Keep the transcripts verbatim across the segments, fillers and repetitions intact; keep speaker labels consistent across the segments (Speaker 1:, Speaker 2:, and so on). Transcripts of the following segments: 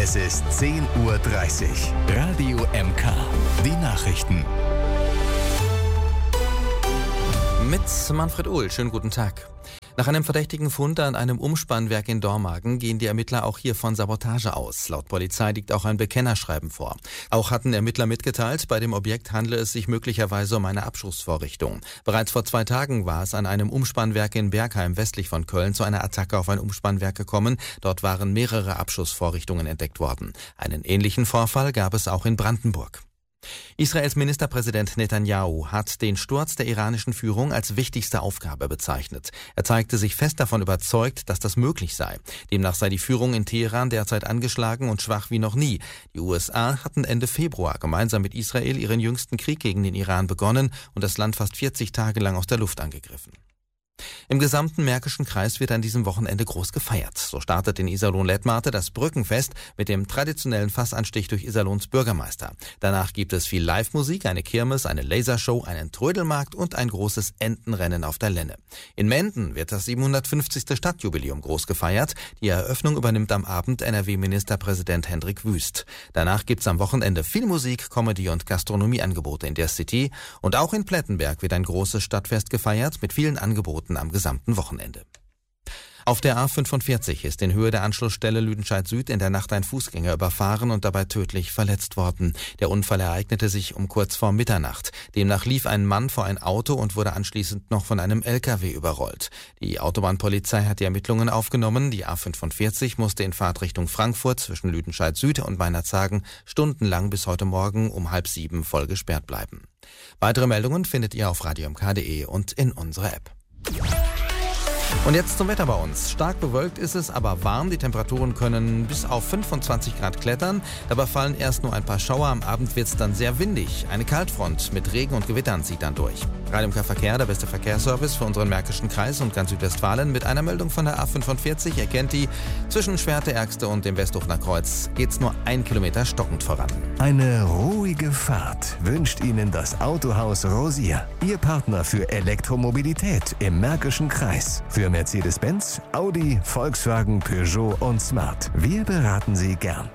Speaker 1: Es ist zehn Uhr dreißig. Radio M K. Die Nachrichten.
Speaker 2: Mit Manfred Uhl. Schönen guten Tag. Nach einem verdächtigen Fund an einem Umspannwerk in Dormagen gehen die Ermittler auch hier von Sabotage aus. Laut Polizei liegt auch ein Bekennerschreiben vor. Auch hatten Ermittler mitgeteilt, bei dem Objekt handle es sich möglicherweise um eine Abschussvorrichtung. Bereits vor zwei Tagen war es an einem Umspannwerk in Bergheim westlich von Köln zu einer Attacke auf ein Umspannwerk gekommen. Dort waren mehrere Abschussvorrichtungen entdeckt worden. Einen ähnlichen Vorfall gab es auch in Brandenburg. Israels Ministerpräsident Netanyahu hat den Sturz der iranischen Führung als wichtigste Aufgabe bezeichnet. Er zeigte sich fest davon überzeugt, dass das möglich sei. Demnach sei die Führung in Teheran derzeit angeschlagen und schwach wie noch nie. Die U S A hatten Ende Februar gemeinsam mit Israel ihren jüngsten Krieg gegen den Iran begonnen und das Land fast vierzig Tage lang aus der Luft angegriffen. Im gesamten Märkischen Kreis wird an diesem Wochenende groß gefeiert. So startet in Iserlohn-Lettmarte das Brückenfest mit dem traditionellen Fassanstich durch Iserlohns Bürgermeister. Danach gibt es viel Live-Musik, eine Kirmes, eine Lasershow, einen Trödelmarkt und ein großes Entenrennen auf der Lenne. In Menden wird das siebenhundertfünfzigste Stadtjubiläum groß gefeiert. Die Eröffnung übernimmt am Abend N R W-Ministerpräsident Hendrik Wüst. Danach gibt's am Wochenende viel Musik, Comedy und Gastronomieangebote in der City. Und auch in Plettenberg wird ein großes Stadtfest gefeiert mit vielen Angeboten am gesamten Wochenende. Auf der A fünfundvierzig ist in Höhe der Anschlussstelle Lüdenscheid Süd in der Nacht ein Fußgänger überfahren und dabei tödlich verletzt worden. Der Unfall ereignete sich um kurz vor Mitternacht. Demnach lief ein Mann vor ein Auto und wurde anschließend noch von einem L K W überrollt. Die Autobahnpolizei hat die Ermittlungen aufgenommen. Die A fünfundvierzig musste in Fahrtrichtung Frankfurt zwischen Lüdenscheid Süd und Meinerzhagen stundenlang bis heute Morgen um halb sieben voll gesperrt bleiben. Weitere Meldungen findet ihr auf radio m k punkt d e und in unserer App. Und jetzt zum Wetter bei uns. Stark bewölkt ist es, aber warm. Die Temperaturen können bis auf fünfundzwanzig Grad klettern. Dabei fallen erst nur ein paar Schauer. Am Abend wird es dann sehr windig. Eine Kaltfront mit Regen und Gewittern zieht dann durch. Radio M K Verkehr, der beste Verkehrsservice für unseren Märkischen Kreis und ganz Südwestfalen. Mit einer Meldung von der A fünfundvierzig. Ihr kennt die. Zwischen Schwerte-Ärgste und dem Westhofener Kreuz geht's nur ein Kilometer stockend voran.
Speaker 1: Eine ruhige Fahrt wünscht Ihnen das Autohaus Rosier. Ihr Partner für Elektromobilität im Märkischen Kreis. Für Mercedes-Benz, Audi, Volkswagen, Peugeot und Smart. Wir beraten Sie gern.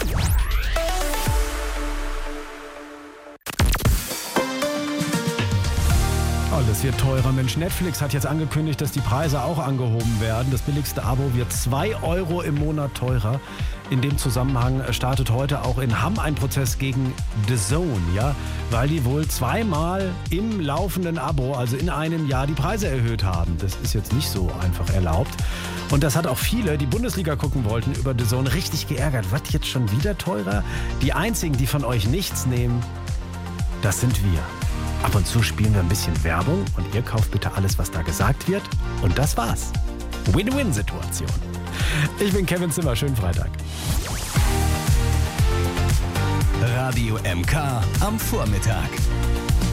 Speaker 3: Alles wird teurer. Mensch, Netflix hat jetzt angekündigt, dass die Preise auch angehoben werden. Das billigste Abo wird zwei Euro im Monat teurer. In dem Zusammenhang startet heute auch in Hamm ein Prozess gegen The Zone, ja, weil die wohl zweimal im laufenden Abo, also in einem Jahr, die Preise erhöht haben. Das ist jetzt nicht so einfach erlaubt. Und das hat auch viele, die Bundesliga gucken wollten, über The Zone richtig geärgert. Was, jetzt schon wieder teurer? Die einzigen, die von euch nichts nehmen, das sind wir. Ab und zu spielen wir ein bisschen Werbung und ihr kauft bitte alles, was da gesagt wird. Und das war's. Win-Win-Situation. Ich bin Kevin Zimmer. Schönen Freitag.
Speaker 1: Radio M K am Vormittag.